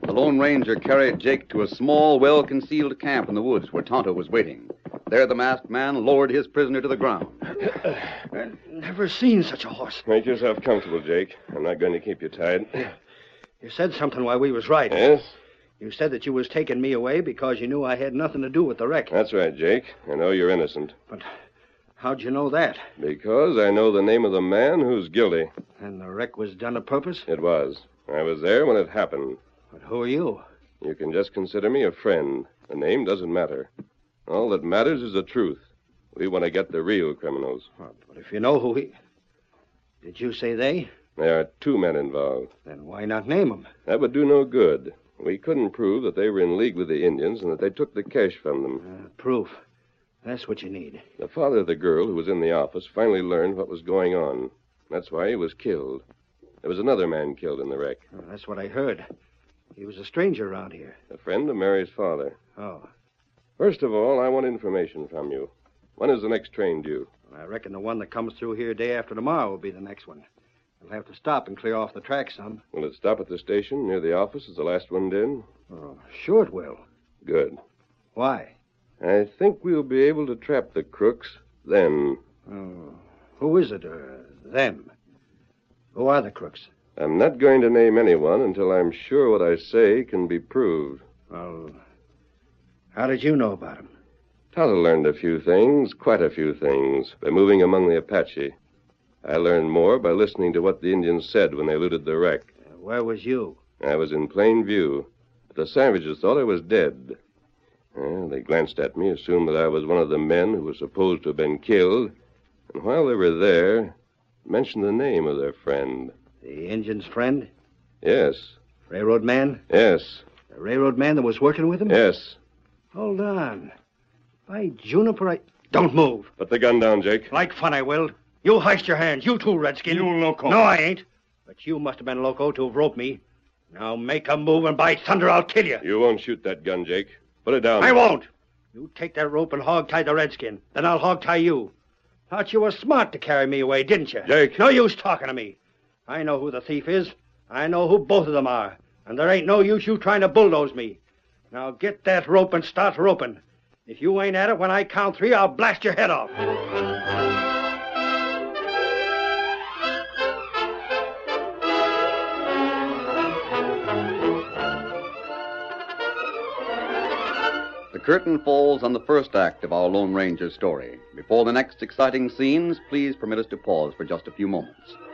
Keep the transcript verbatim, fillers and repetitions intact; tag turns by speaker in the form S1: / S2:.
S1: The Lone Ranger carried Jake to a small, well-concealed camp in the woods where Tonto was waiting. There, the masked man lowered his prisoner to the ground.
S2: I've never seen such a horse.
S3: Make yourself comfortable, Jake. I'm not going to keep you tied.
S2: You said something while we was riding.
S3: Yes?
S2: You said that you was taking me away because you knew I had nothing to do with the wreck.
S3: That's right, Jake. I know you're innocent.
S2: But how'd you know that?
S3: Because I know the name of the man who's guilty.
S2: And the wreck was done on purpose?
S3: It was. I was there when it happened.
S2: But who are you?
S3: You can just consider me a friend. The name doesn't matter. All that matters is the truth. We want to get the real criminals.
S2: Well, but if you know who he... Did you say they?
S3: There are two men involved.
S2: Then why not name them?
S3: That would do no good. We couldn't prove that they were in league with the Indians and that they took the cash from them.
S2: Uh, proof. That's what you need.
S3: The father of the girl who was in the office finally learned what was going on. That's why he was killed. There was another man killed in the wreck.
S2: Oh, that's what I heard. He was a stranger around here.
S3: A friend of Mary's father.
S2: Oh.
S3: First of all, I want information from you. When is the next train due?
S2: I reckon the one that comes through here day after tomorrow will be the next one. We'll have to stop and clear off the track some.
S3: Will it stop at the station near the office as the last one did?
S2: Oh, sure it will.
S3: Good.
S2: Why?
S3: I think we'll be able to trap the crooks then.
S2: Oh, who is it, or them? Who are the crooks?
S3: I'm not going to name anyone until I'm sure what I say can be proved.
S2: Well, how did you know about them?
S3: Tonto learned a few things, quite a few things, by moving among the Apache. I learned more by listening to what the Indians said when they looted the wreck.
S2: Uh, where was you?
S3: I was in plain view. But the savages thought I was dead. Well, they glanced at me, assumed that I was one of the men who was supposed to have been killed, and while they were there, mentioned the name of their friend.
S2: The Indian's friend?
S3: Yes.
S2: Railroad man?
S3: Yes.
S2: The railroad man that was working with him?
S3: Yes.
S2: Hold on. By Juniper, I... Don't move.
S3: Put the gun down, Jake.
S2: Like fun, I will. You heist your hands. You too, Redskin.
S4: You loco.
S2: No, I ain't. But you must have been loco to have roped me. Now make a move, and by thunder, I'll kill you.
S3: You won't shoot that gun, Jake. Put it down.
S2: I won't. You take that rope and hog-tie the Redskin. Then I'll hog-tie you. Thought you were smart to carry me away, didn't you?
S3: Jake.
S2: No use talking to me. I know who the thief is. I know who both of them are. And there ain't no use you trying to bulldoze me. Now get that rope and start roping. If you ain't at it when I count three, I'll blast your head off.
S1: The curtain falls on the first act of our Lone Ranger story. Before the next exciting scenes, please permit us to pause for just a few moments.